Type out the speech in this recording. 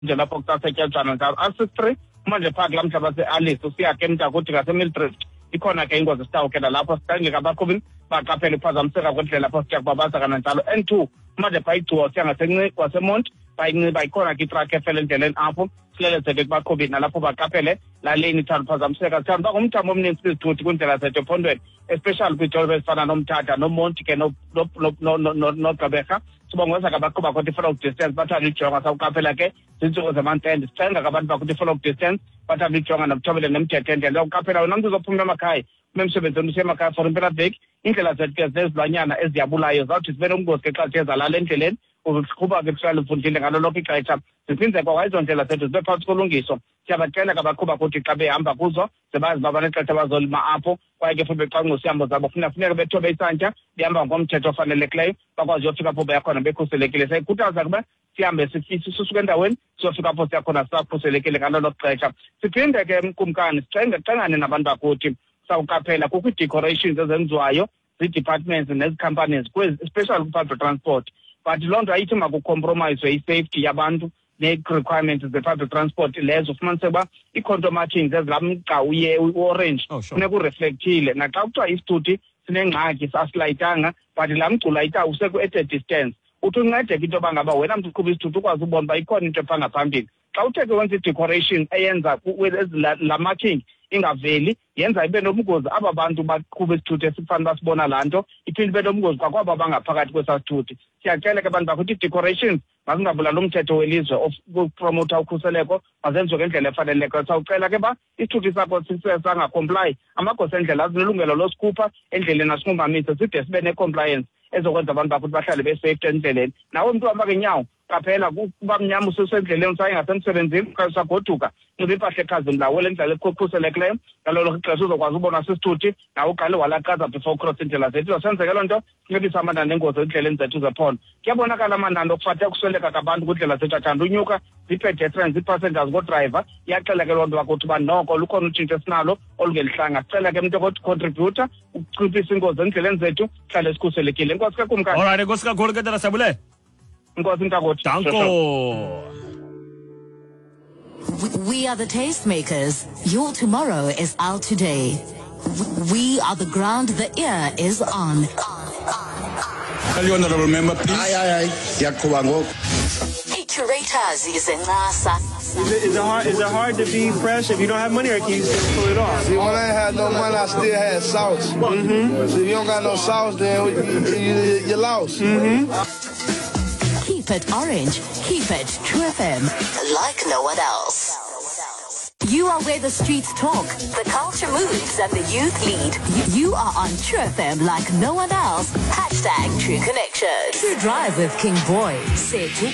nje lapho kusasetyenzana njalo asistri manje phaa kulaa mhlaba se-alice usiya ke mntakuthi ngasemildrift ikhona ke ingozi sitawukela lapho sicingeka abaqhubi baqaphela uphazamiseka kwendlela lapho sitya kubabaza kananjalo. N2 manje phaa igcuwa siya kwasemont bayikhona ke itrakhi efele endleleni apho silelezeke kubaqhubi nalapho baqaphele laa lane ithanda uphazamiseka. Sithanda uba ngumthamo omninzi kwizithuthi kwindlela zethu ephondweni, especially kwiidolophu ezifana nomthatha nomonti ke nogqeberha. Sibongeza ke abaqhuba kodwa i-follow distance bathanda uyijonga sawuqaphela ke ziintsuku zamantende. Sicenga ke abantu bakuthi i-follow distance bathanda uyijonga nokuthobele nemithetho endlela. Uyawuqaphela wena mntu uzophuma emakhaya ume emsebenzini usiya emakhaya for impelaveki, iindlela zethu ke zinezilwanyana eziyabulayo zawuthi zibe nomngozi ke xa zithe zalala endleleni uqhuba ke kuhlala uvundile ngalo lonke ixesha. Ziphinde kwa ezo ndlela zethu zibe phantsi kolungiso. Siyabacela ke abaqhuba kuthi xa behamba kuzo sebazi uba banexesha bazolima apho kwaye ke futhi becwangcisa ihambo zabo funeka bethobe isantya behamba ngomthetho ofanelekileyo bakwazi uyofika apho baya khona bekhuselekile. Siyayikhuthaza ukuba sihambe sisuke endaweni siyofika apho siya khona sakhuselekile ngalo lo xesha. Siphinde ke mkumkani sicengane nabantu bakuthi sawuqaphela kukho ii-decorations ezenziwayo zii-departments nezi-companies especially ku-public transport, but loo nto ayithi makucompromiswe i-safety yabantu nee-requirements ze-public transport lezo. Ufumaniseke uba ii-contour markings ezilaa mgca u-orange funeka ureflektile. Naxa kuthiwa isithuthi sinengxaki asilayitanga but laa mgca ulayita usekwe-at a distance, uthi uncedeke into yoba ngaba wena mntu uqhuba isithuthi ukwazi ubona uba ikhona into epha ngaphambili. Xa uthe ke wenza i-decoration eyenza laa marking ingaveli yenza ibe nobungozi aba bantu baqhuba isithuthi esifanele basibona laa nto, iphinde ibe nobungozi kwakwaba bangaphakathi kwesaa sithuthi. Siyacela ke abantu bakuthi ii-decorations mazingabulali umthetho welizwe ukupromotha ukhuseleko, mazenziwe ngendlela efanelekileyo. Sawucela ke uba isithuthi sakho sangakomplayi, amagosa endlela azinelungelo losikhupha endleleni asinqumbamise side sibe ne-compliance ezokwenza abantu bakuthi bahlale besafety endleleni. Nawe mntu uhamba ngeenyawo qaphela kuba mnyama usesendleleni usaye ngasemsebenzini okanye usagoduka, nxiba impahla ekhazimlayo endlela ekhuselekileyo. Ngalo lonke ixesha uzokwazi ubona sisithuthi nawe uqale walaqaza before cross indlela zethu. Izosenzeka loo nto sinciphisa amanani engozi endleleni zethu zephondo. Kuyabonakala amanani okufatha ukusweleka kwabantu kwindlela zethu athanda unyuka, zii-pedestrians, zii-passengers, ngoodrayiva. Iyaxela ke loo nto bakuthi uba noko lukhona utshintsho esinalo olungelihlanga. Sicela ke mntu ocontributor ukunciphisa ingozi endleleni zethu sihlale sikhuselekile. Enkosi ke kumkani. All right, enkosi kakhulu ke tata Sabule. Enkosi mntakuthi. Danko. We are the tastemakers. Your tomorrow is our today. We are the ground the ear is on. Tell you honorable member, please. Aye. Hey, curators is in NASA. Is it hard to be fresh if you don't have money, or can you just pull it off? See, when I ain't had no money, I still had sauce. So if you don't got no sauce, then you lost. Keep it orange. Keep it True FM. Like no one else. You are where the streets talk, the culture moves, and the youth lead. You are on True FM like no one else. #True Connection. True Drive with King Boy. Say